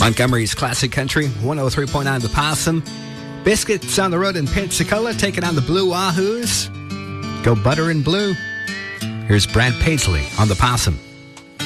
Montgomery's Classic Country, 103.9 The Possum. Biscuits on the road in Pensacola, taking on the Blue Wahoos. Go Butter and Blue. Here's Brad Paisley on The Possum.